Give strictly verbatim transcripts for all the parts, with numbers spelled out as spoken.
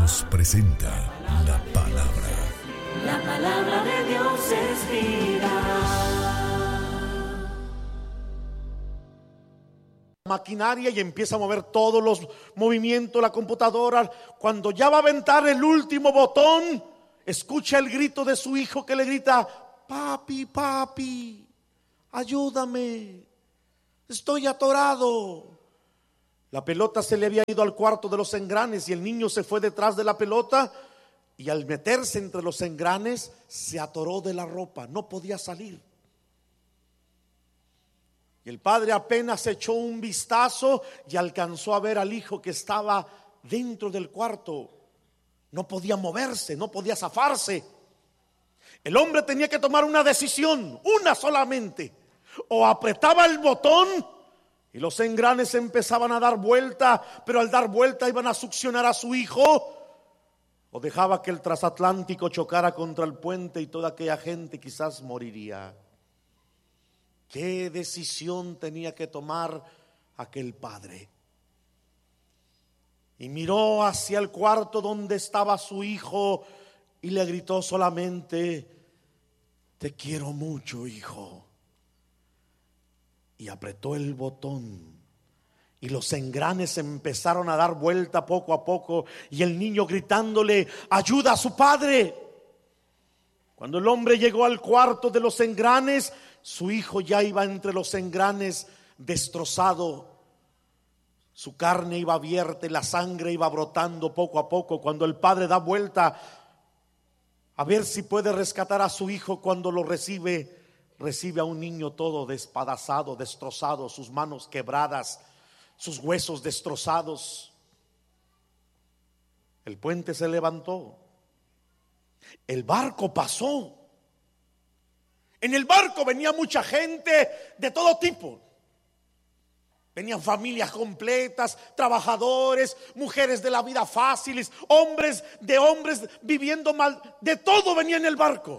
Dios presenta la palabra. La palabra de Dios es vida. Maquinaria y empieza a mover todos los movimientos, la computadora. Cuando ya va a aventar el último botón, escucha el grito de su hijo que le grita: papi, papi, ayúdame, estoy atorado. La pelota se le había ido al cuarto de los engranes y el niño se fue detrás de la pelota, y al meterse entre los engranes se atoró de la ropa, no podía salir. Y el padre apenas echó un vistazo y alcanzó a ver al hijo que estaba dentro del cuarto. No podía moverse, no podía zafarse. El hombre tenía que tomar una decisión, una solamente. O apretaba el botón y los engranes empezaban a dar vuelta, pero al dar vuelta iban a succionar a su hijo, o dejaba que el transatlántico chocara contra el puente y toda aquella gente quizás moriría. ¿Qué decisión tenía que tomar aquel padre? Y miró hacia el cuarto donde estaba su hijo y le gritó solamente: te quiero mucho, hijo. Y apretó el botón y los engranes empezaron a dar vuelta poco a poco, y el niño gritándole ayuda a su padre. Cuando el hombre llegó al cuarto de los engranes, su hijo ya iba entre los engranes destrozado. Su carne iba abierta y la sangre iba brotando poco a poco. Cuando el padre da vuelta a ver si puede rescatar a su hijo, cuando lo recibe, recibe a un niño todo despedazado, destrozado, sus manos quebradas, sus huesos destrozados. El puente se levantó, el barco pasó. En el barco venía mucha gente de todo tipo. Venían familias completas, trabajadores, mujeres de la vida fáciles, hombres de hombres viviendo mal. De todo venía en el barco.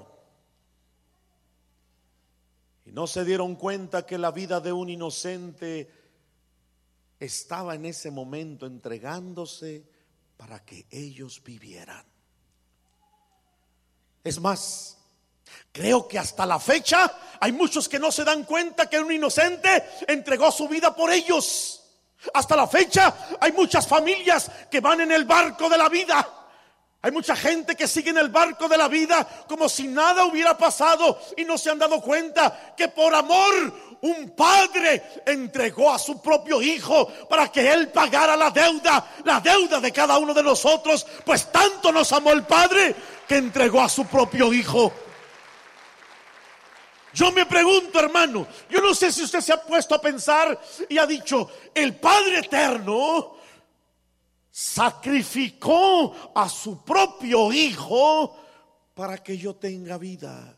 Y no se dieron cuenta que la vida de un inocente estaba en ese momento entregándose para que ellos vivieran. Es más, creo que hasta la fecha hay muchos que no se dan cuenta que un inocente entregó su vida por ellos. Hasta la fecha hay muchas familias que van en el barco de la vida. Hay mucha gente que sigue en el barco de la vida como si nada hubiera pasado, y no se han dado cuenta que por amor un padre entregó a su propio hijo para que él pagara la deuda, la deuda de cada uno de nosotros. Pues tanto nos amó el padre que entregó a su propio hijo. Yo me pregunto, hermano, yo no sé si usted se ha puesto a pensar y ha dicho: el Padre Eterno sacrificó a su propio hijo para que yo tenga vida.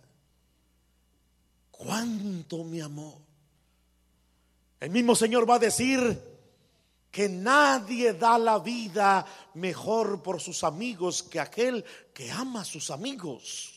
¿Cuánto me amó? El mismo Señor va a decir que nadie da la vida mejor por sus amigos que aquel que ama a sus amigos.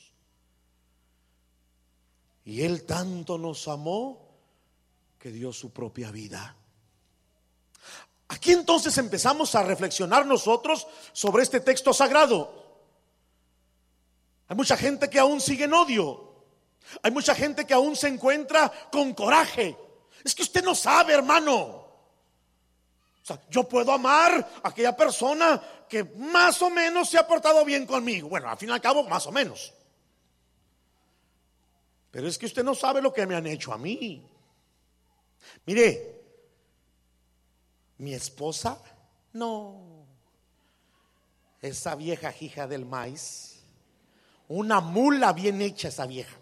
Y Él tanto nos amó que dio su propia vida. Aquí entonces empezamos a reflexionar nosotros sobre este texto sagrado. Hay mucha gente que aún sigue en odio. Hay mucha gente que aún se encuentra con coraje. Es que usted no sabe, hermano. O sea, yo puedo amar a aquella persona que más o menos se ha portado bien conmigo. Bueno, al fin y al cabo, más o menos. Pero es que usted no sabe lo que me han hecho a mí. Mire, mi esposa, no, esa vieja hija del maíz, una mula bien hecha esa vieja,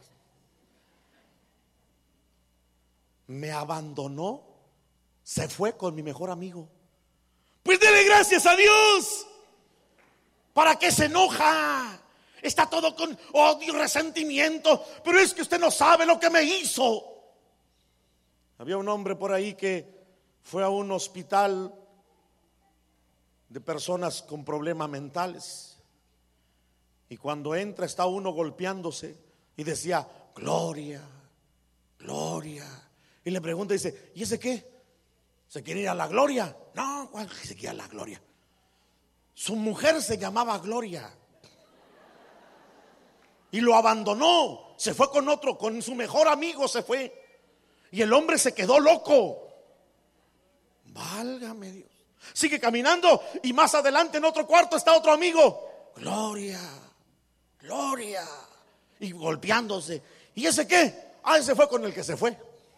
me abandonó, se fue con mi mejor amigo. Pues dele gracias a Dios. ¿Para qué se enoja? Está todo con odio y resentimiento. Pero es que usted no sabe lo que me hizo. Había un hombre por ahí que fue a un hospital de personas con problemas mentales, y cuando entra está uno golpeándose y decía: gloria, gloria. Y le pregunta y dice: ¿y ese qué? ¿Se quiere ir a la gloria? No, ¿cuál se quiere ir a la gloria? Su mujer se llamaba Gloria y lo abandonó, se fue con otro, con su mejor amigo se fue. Y el hombre se quedó loco. Válgame Dios. Sigue caminando y más adelante en otro cuarto está otro amigo. Gloria, Gloria. Y golpeándose. ¿Y ese qué? Ah, ese fue con el que se fue.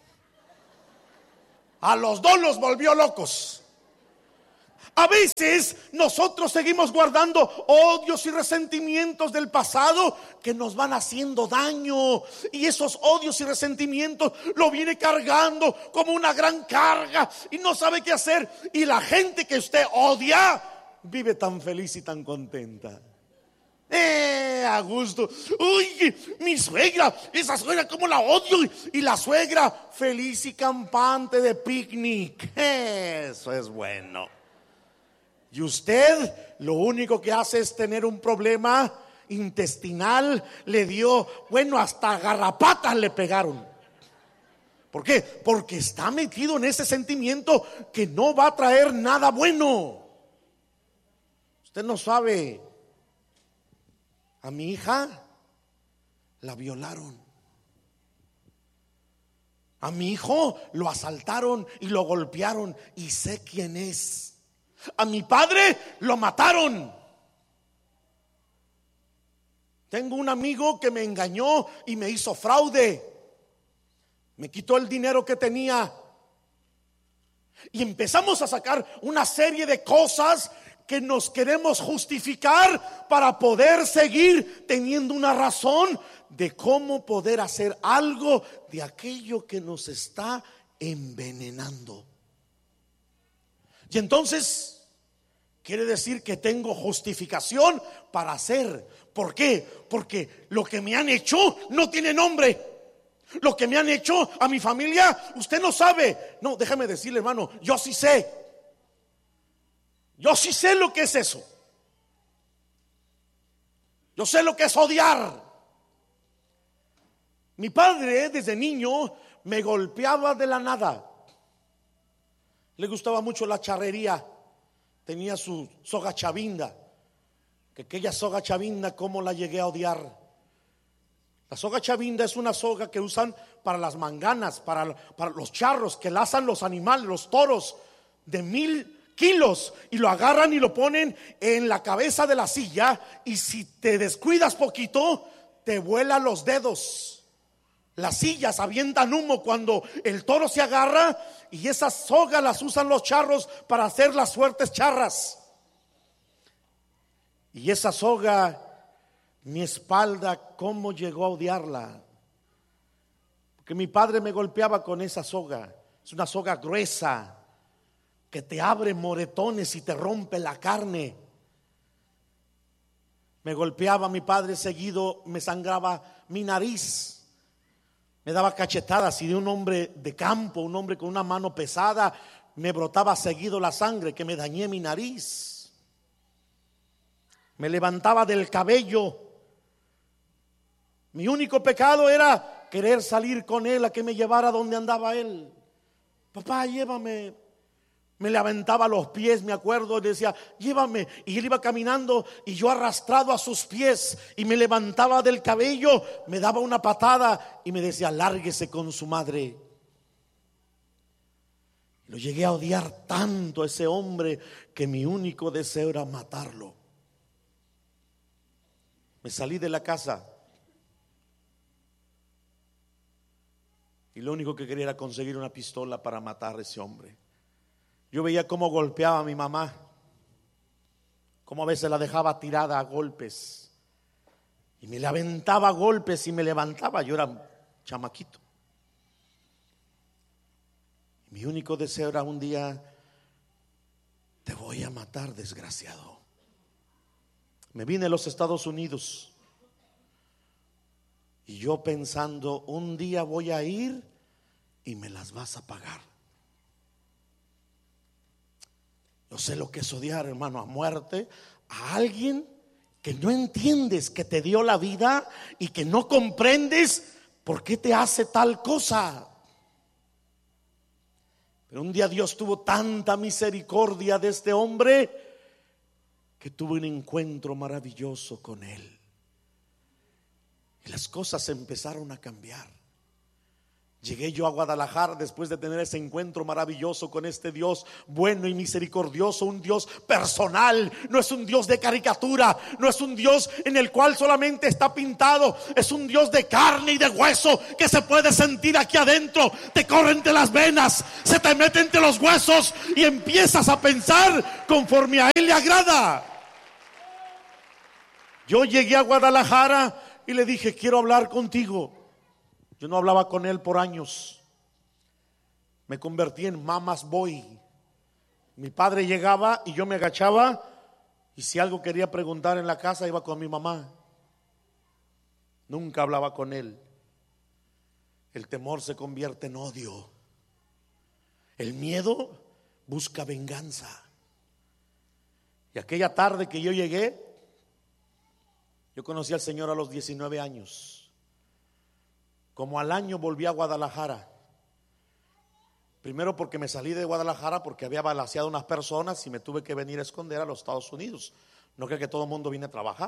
A los dos los volvió locos. A veces nosotros seguimos guardando odios y resentimientos del pasado que nos van haciendo daño, y esos odios y resentimientos lo viene cargando como una gran carga y no sabe qué hacer. Y la gente que usted odia vive tan feliz y tan contenta. Eh, a gusto. Uy, mi suegra, esa suegra como la odio. Y la suegra feliz y campante de picnic. Eso es bueno. Y usted lo único que hace es tener un problema intestinal. Le dio, bueno, hasta garrapatas le pegaron. ¿Por qué? Porque está metido en ese sentimiento que no va a traer nada bueno. Usted no sabe. A mi hija la violaron. A mi hijo lo asaltaron y lo golpearon, y sé quién es. A mi padre lo mataron. Tengo un amigo que me engañó y me hizo fraude. Me quitó el dinero que tenía. Y empezamos a sacar una serie de cosas que nos queremos justificar para poder seguir teniendo una razón de cómo poder hacer algo de aquello que nos está envenenando. Y entonces quiere decir que tengo justificación para hacer. ¿Por qué? Porque lo que me han hecho no tiene nombre. Lo que me han hecho a mi familia, usted no sabe. No, déjame decirle, hermano, yo sí sé. Yo sí sé lo que es eso. Yo sé lo que es odiar. Mi padre desde niño me golpeaba de la nada. Le gustaba mucho la charrería. Tenía su soga chavinda. Que aquella soga chavinda, ¿cómo la llegué a odiar? La soga chavinda es una soga que usan para las manganas, para, para los charros que lazan los animales, los toros de mil kilos, y lo agarran y lo ponen en la cabeza de la silla, y si te descuidas poquito te vuelan los dedos. Las sillas avientan humo cuando el toro se agarra, y esas sogas las usan los charros para hacer las fuertes charras. Y esa soga, mi espalda, ¿cómo llegó a odiarla? Porque mi padre me golpeaba con esa soga. Es una soga gruesa que te abre moretones y te rompe la carne. Me golpeaba mi padre seguido, me sangraba mi nariz, me daba cachetadas, y de un hombre de campo, un hombre con una mano pesada, me brotaba seguido la sangre, que me dañé mi nariz. Me levantaba del cabello. Mi único pecado era querer salir con él, a que me llevara donde andaba él. Papá, llévame. Me le aventaba los pies, me acuerdo, y decía, llévame. Y él iba caminando y yo arrastrado a sus pies, y me levantaba del cabello, me daba una patada y me decía, lárguese con su madre. Lo llegué a odiar tanto a ese hombre que mi único deseo era matarlo. Me salí de la casa y lo único que quería era conseguir una pistola para matar a ese hombre. Yo veía cómo golpeaba a mi mamá, cómo a veces la dejaba tirada a golpes, y me le aventaba golpes y me levantaba. Yo era un chamaquito. Mi único deseo era un día, te voy a matar, desgraciado. Me vine a los Estados Unidos y yo pensando, un día voy a ir y me las vas a pagar. Yo sé lo que es odiar, hermano, a muerte a alguien que no entiendes que te dio la vida y que no comprendes por qué te hace tal cosa. Pero un día Dios tuvo tanta misericordia de este hombre que tuve un encuentro maravilloso con Él. Y las cosas empezaron a cambiar. Llegué yo a Guadalajara después de tener ese encuentro maravilloso con este Dios bueno y misericordioso, un Dios personal, no es un Dios de caricatura, no es un Dios en el cual solamente está pintado, es un Dios de carne y de hueso que se puede sentir aquí adentro, te corre entre las venas, se te mete entre los huesos y empiezas a pensar conforme a Él le agrada. Yo llegué a Guadalajara y le dije, quiero hablar contigo. Yo no hablaba con él por años. Me convertí en mama's boy. Mi padre llegaba y yo me agachaba, y si algo quería preguntar en la casa iba con mi mamá. Nunca hablaba con él. El temor se convierte en odio. El miedo busca venganza. Y aquella tarde que yo llegué, yo conocí al Señor a los diecinueve años. Como al año volví a Guadalajara. Primero porque me salí de Guadalajara porque había balaceado unas personas y me tuve que venir a esconder a los Estados Unidos. No creo que todo el mundo viene a trabajar.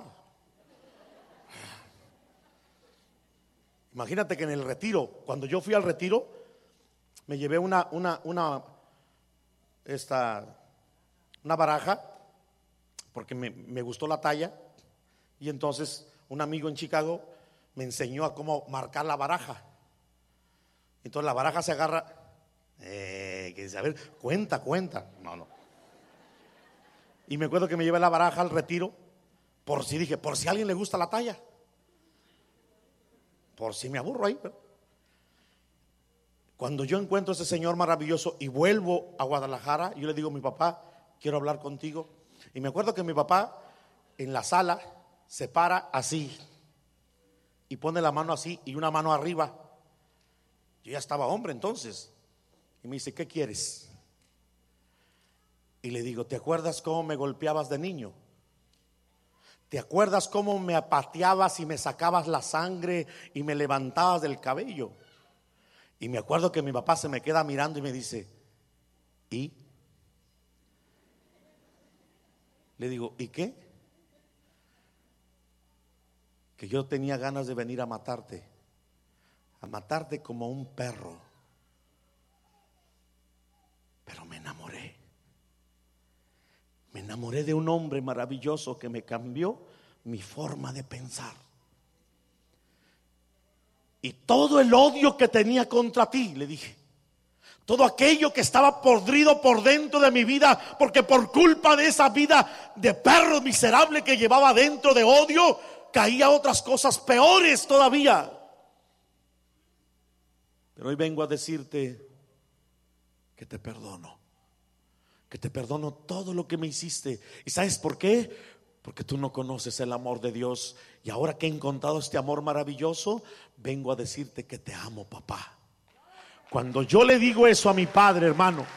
Imagínate que en el retiro, cuando yo fui al retiro, me llevé una una una esta una baraja porque me, me gustó la talla, y entonces un amigo en Chicago me enseñó a cómo marcar la baraja. Entonces la baraja se agarra, eh, que dice, a ver, cuenta, cuenta. No, no. Y me acuerdo que me llevé la baraja al retiro, por si dije, por si a alguien le gusta la talla, por si me aburro ahí. Cuando yo encuentro a ese Señor maravilloso y vuelvo a Guadalajara, yo le digo a mi papá, quiero hablar contigo. Y me acuerdo que mi papá en la sala se para así y pone la mano así y una mano arriba. Yo ya estaba hombre entonces. Y me dice, ¿qué quieres? Y le digo, ¿te acuerdas cómo me golpeabas de niño? ¿Te acuerdas cómo me apateabas y me sacabas la sangre y me levantabas del cabello? Y me acuerdo que mi papá se me queda mirando y me dice, ¿y? Le digo, ¿y qué? Que yo tenía ganas de venir a matarte, a matarte como un perro. Pero me enamoré. Me enamoré de un hombre maravilloso que me cambió mi forma de pensar. Y todo el odio que tenía contra ti, le dije, todo aquello que estaba podrido por dentro de mi vida, porque por culpa de esa vida de perro miserable que llevaba dentro de odio, caía otras cosas peores todavía. Pero hoy vengo a decirte que te perdono, que te perdono todo lo que me hiciste. ¿Y sabes por qué? Porque tú no conoces el amor de Dios. Y ahora que he encontrado este amor maravilloso, vengo a decirte que te amo, papá. Cuando yo le digo eso a mi padre, hermano,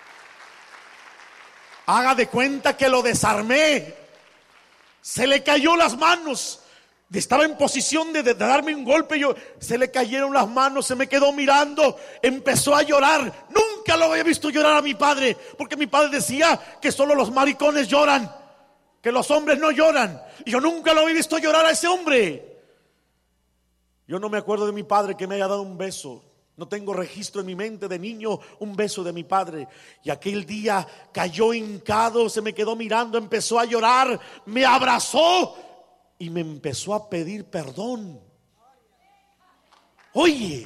haga de cuenta que lo desarmé. Se le cayó las manos. Estaba en posición de, de darme un golpe, yo, se le cayeron las manos, se me quedó mirando, empezó a llorar. Nunca lo había visto llorar a mi padre, porque mi padre decía que solo los maricones lloran, que los hombres no lloran. Y yo nunca lo había visto llorar a ese hombre. Yo no me acuerdo de mi padre que me haya dado un beso. No tengo registro en mi mente de niño un beso de mi padre. Y aquel día cayó hincado, se me quedó mirando, empezó a llorar, me abrazó y me empezó a pedir perdón. Oye,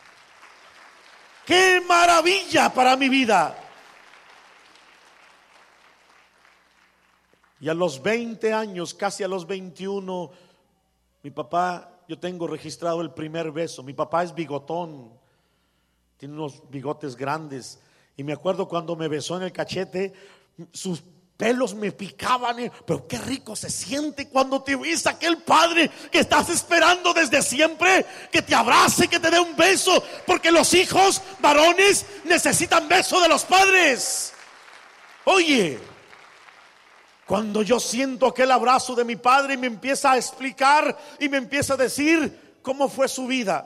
qué maravilla para mi vida. Y a los veinte años, casi a los veintiuno, mi papá, yo tengo registrado el primer beso. Mi papá es bigotón, tiene unos bigotes grandes. Y me acuerdo cuando me besó en el cachete, sus pelos me picaban, pero qué rico se siente cuando te ves aquel padre que estás esperando desde siempre, que te abrace, que te dé un beso, porque los hijos varones necesitan beso de los padres. Oye, cuando yo siento aquel abrazo de mi padre y me empieza a explicar y me empieza a decir cómo fue su vida.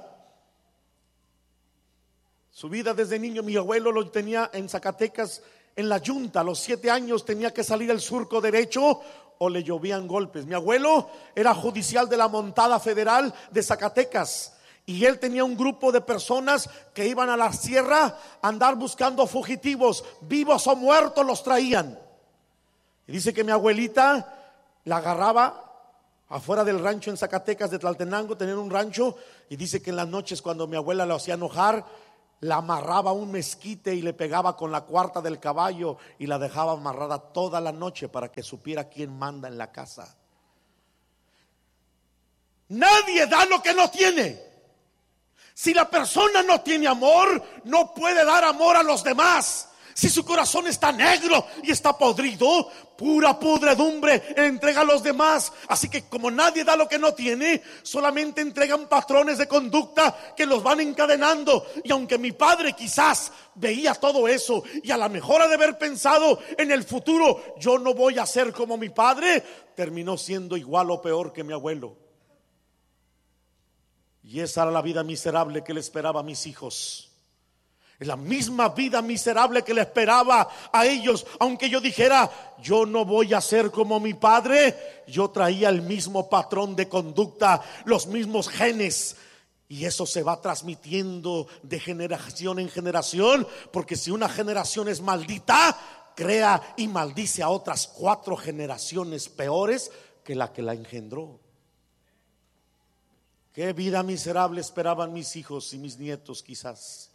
Su vida desde niño, mi abuelo lo tenía en Zacatecas, en la yunta. A los siete años tenía que salir el surco derecho o le llovían golpes. Mi abuelo era judicial de la Montada Federal de Zacatecas. Y él tenía un grupo de personas que iban a la sierra a andar buscando fugitivos, vivos o muertos los traían. Y dice que mi abuelita la agarraba afuera del rancho en Zacatecas de Tlaltenango, tenían un rancho, y dice que en las noches cuando mi abuela lo hacía enojar, la amarraba a un mezquite y le pegaba con la cuarta del caballo y la dejaba amarrada toda la noche para que supiera quién manda en la casa. Nadie da lo que no tiene. Si la persona no tiene amor, no puede dar amor a los demás. Si su corazón está negro y está podrido, pura podredumbre entrega a los demás. Así que como nadie da lo que no tiene, solamente entregan patrones de conducta que los van encadenando. Y aunque mi padre quizás veía todo eso y a la mejor ha de haber pensado en el futuro, yo no voy a ser como mi padre, terminó siendo igual o peor que mi abuelo. Y esa era la vida miserable que le esperaba a mis hijos. Es la misma vida miserable que le esperaba a ellos. Aunque yo dijera, yo no voy a ser como mi padre, yo traía el mismo patrón de conducta, los mismos genes. Y eso se va transmitiendo de generación en generación. Porque si una generación es maldita, crea y maldice a otras cuatro generaciones peores que la que la engendró. Qué vida miserable esperaban mis hijos y mis nietos quizás.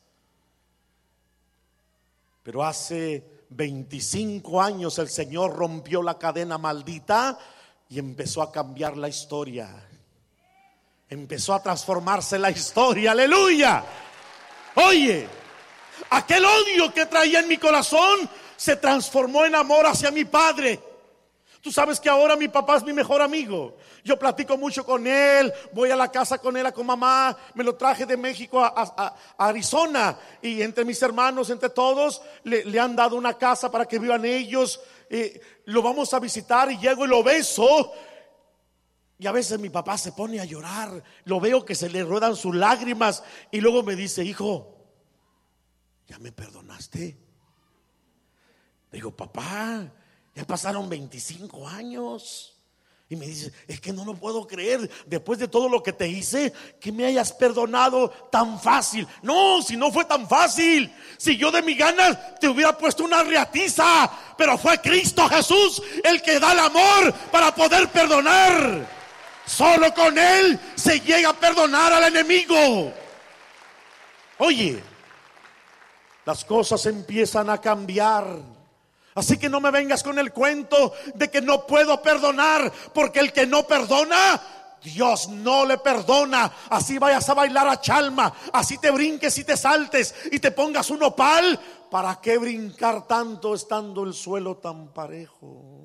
Pero hace veinticinco años el Señor rompió la cadena maldita y empezó a cambiar la historia. Empezó a transformarse la historia, aleluya. Oye, aquel odio que traía en mi corazón se transformó en amor hacia mi padre. Tú sabes que ahora mi papá es mi mejor amigo. Yo platico mucho con él, voy a la casa con él, con mamá. Me lo traje de México a, a, a Arizona. Y entre mis hermanos, entre todos, le, le han dado una casa para que vivan ellos. eh, Lo vamos a visitar y llego y lo beso. Y a veces mi papá se pone a llorar. Lo veo que se le ruedan sus lágrimas. Y luego me dice, hijo, ¿ya me perdonaste? Digo, papá, ya pasaron veinticinco años. Y me dice, es que no lo puedo creer, después de todo lo que te hice, que me hayas perdonado tan fácil. No, si no fue tan fácil. Si yo de mi ganas te hubiera puesto una riatiza, pero fue Cristo Jesús el que da el amor para poder perdonar. Solo con Él se llega a perdonar al enemigo. Oye, las cosas empiezan a cambiar. Así que no me vengas con el cuento de que no puedo perdonar, porque el que no perdona, Dios no le perdona. Así vayas a bailar a Chalma, así te brinques y te saltes y te pongas un opal, ¿para qué brincar tanto estando el suelo tan parejo?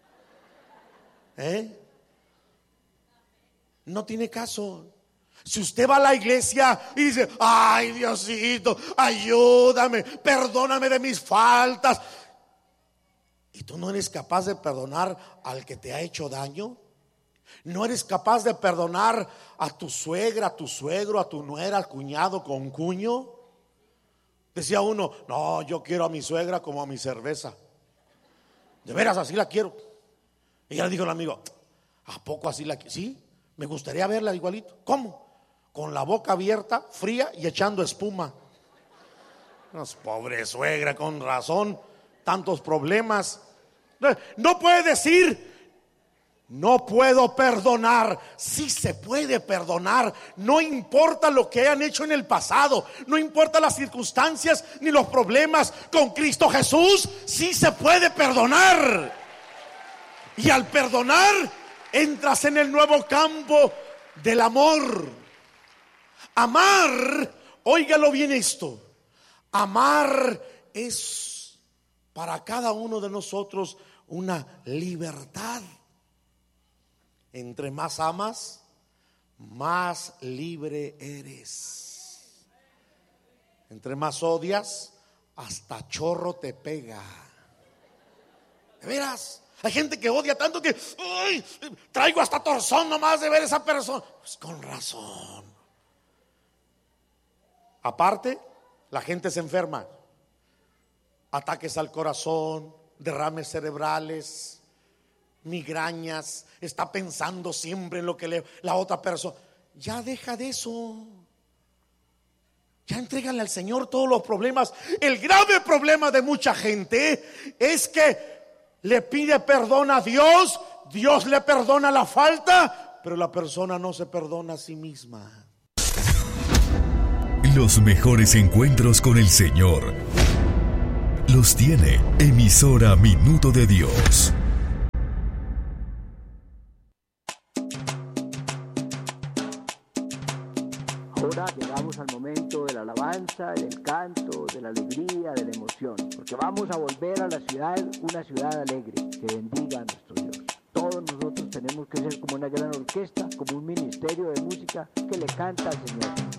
¿Eh? No tiene caso. Si usted va a la iglesia y dice, ay Diosito, ayúdame, perdóname de mis faltas, y tú no eres capaz de perdonar al que te ha hecho daño, no eres capaz de perdonar a tu suegra, a tu suegro, a tu nuera, al cuñado con cuño. Decía uno, no, yo quiero a mi suegra como a mi cerveza. De veras, así la quiero. Y ya le dijo el amigo, ¿a poco así la quiero? Sí, me gustaría verla igualito. ¿Cómo? Con la boca abierta, fría y echando espuma. No, pobre suegra, con razón, tantos problemas. No puede decir, no puedo perdonar. Sí se puede perdonar. No importa lo que hayan hecho en el pasado, no importa las circunstancias ni los problemas. Con Cristo Jesús sí se puede perdonar. Y al perdonar entras en el nuevo campo del amor. Amar, óigalo bien esto, amar es para cada uno de nosotros una libertad. Entre más amas, más libre eres. Entre más odias, hasta chorro te pega. ¿De veras? Hay gente que odia tanto que ¡ay! Traigo hasta torzón nomás de ver a esa persona. Pues con razón. Aparte, la gente se enferma. Ataques al corazón, derrames cerebrales, migrañas, está pensando siempre en lo que le, la otra persona. Ya deja de eso. Ya entrégale al Señor todos los problemas. El grave problema de mucha gente es que le pide perdón a Dios, Dios le perdona la falta, pero la persona no se perdona a sí misma. Los mejores encuentros con el Señor los tiene Emisora Minuto de Dios. Ahora llegamos al momento de la alabanza, del canto, de la alegría, de la emoción, porque vamos a volver a la ciudad, una ciudad alegre, que bendiga a nuestro Dios. Todos nosotros tenemos que ser como una gran orquesta, como un ministerio de música que le canta al Señor.